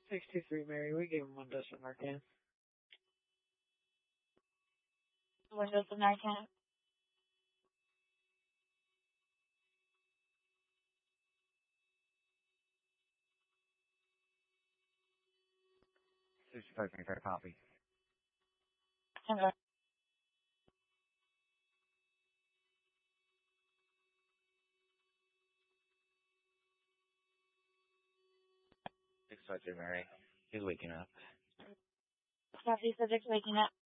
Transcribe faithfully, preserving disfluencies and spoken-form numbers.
sixty-three, Mary. We gave him one dose of Narcan. One dose of Narcan. sixty-five, twenty-five, copy. Hello. six five three, Mary. He's waking up. Copy, subject waking up.